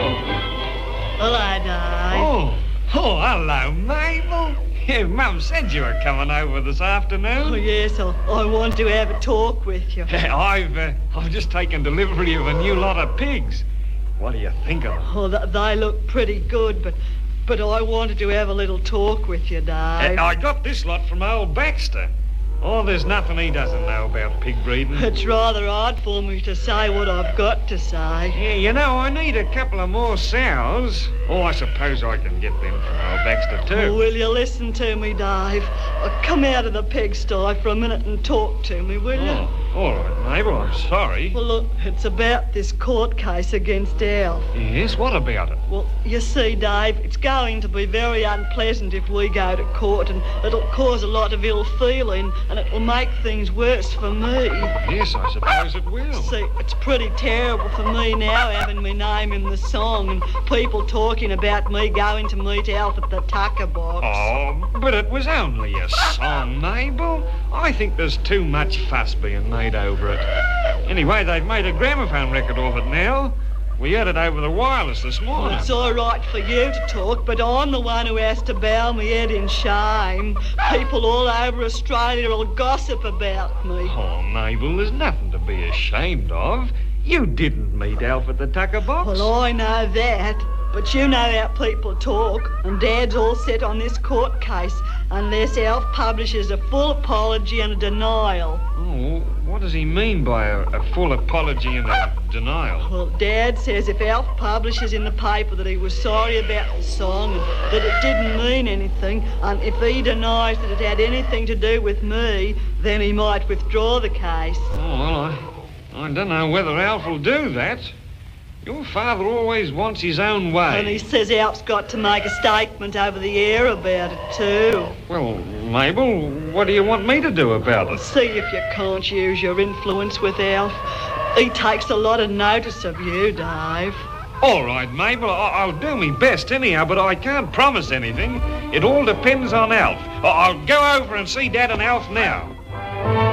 Hello, Dave. Oh, hello, Mabel. Yeah, Mum said you were coming over this afternoon. Oh, yes, I want to have a talk with you. I've just taken delivery of a new lot of pigs. What do you think of them? Oh, they look pretty good, but I wanted to have a little talk with you, Dave. I got this lot from old Baxter. Oh, there's nothing he doesn't know about pig breeding. It's rather hard for me to say what I've got to say. Yeah, you know, I need a couple of more sows. Oh, I suppose I can get them from old Baxter too. Will you listen to me, Dave? Come out of the pigsty for a minute and talk to me, will you? All right, Mabel, I'm sorry. Well, look, it's about this court case against Alf. Yes, what about it? Well, you see, Dave, it's going to be very unpleasant if we go to court, and it'll cause a lot of ill feeling, and it'll make things worse for me. Yes, I suppose it will. See, it's pretty terrible for me now having my name in the song and people talking about me going to meet Alf at the Tucker Box. Oh, but it was only a song, Mabel. I think there's too much fuss being made over it. Anyway, they've made a gramophone record of it now. We heard it over the wireless this morning. Well, it's all right for you to talk, but I'm the one who has to bow my head in shame. People all over Australia will gossip about me. Oh, Mabel, there's nothing to be ashamed of. You didn't meet Alf at the Tucker Box. Well, I know that, but you know how people talk, and Dad's all set on this court case unless Alf publishes a full apology and a denial. Oh, what does he mean by a full apology and a denial? Well, Dad says if Alf publishes in the paper that he was sorry about the song and that it didn't mean anything, and if he denies that it had anything to do with me, then he might withdraw the case. Oh, well, I don't know whether Alf will do that. Your father always wants his own way. And he says Alf's got to make a statement over the air about it too. Well, Mabel, what do you want me to do about it? See if you can't use your influence with Alf. He takes a lot of notice of you, Dave. All right, Mabel, I'll do my best anyhow, but I can't promise anything. It all depends on Alf. I'll go over and see Dad and Alf now.